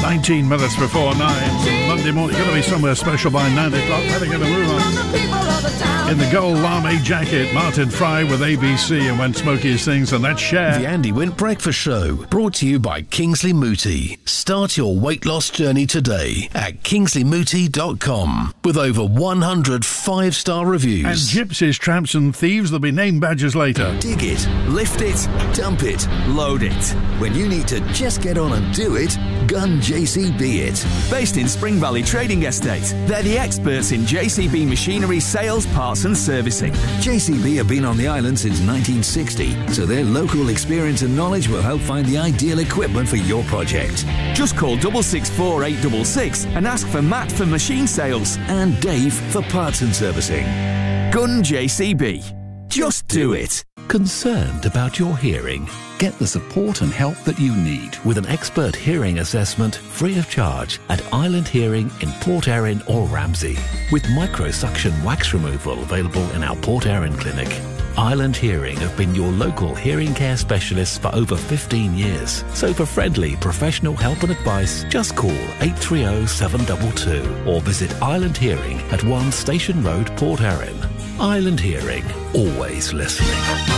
19 minutes before 9. Monday morning, you've got to be somewhere special by 9 o'clock. We're going to move on. In the gold lame jacket, Martin Fry with ABC and When Smokey Sings, and that's Cher. The Andy Wint Breakfast Show, brought to you by Kingsley Mooti. Start your weight loss journey today at kingsleymooti.com with over 100 5-star reviews. And gypsies, tramps and thieves, there'll be name badges later. Dig it, lift it, dump it, load it. When you need to just get on and do it, Gun JCB it. Based in Spring Valley Trading Estate, they're the experts in JCB machinery sales, parts and servicing. JCB have been on the island since 1960, so their local experience and knowledge will help find the ideal equipment for your project. Just call 664 866 and ask for Matt for machine sales and Dave for parts and servicing. Gun JCB. Just do it. Concerned about your hearing? Get the support and help that you need with an expert hearing assessment free of charge at Island Hearing in Port Erin or Ramsey, with microsuction wax removal available in our Port Erin clinic. Island Hearing have been your local hearing care specialists for over 15 years. So for friendly, professional help and advice, just call 830 722 or visit Island Hearing at 1 Station Road, Port Erin. Island Hearing, always listening.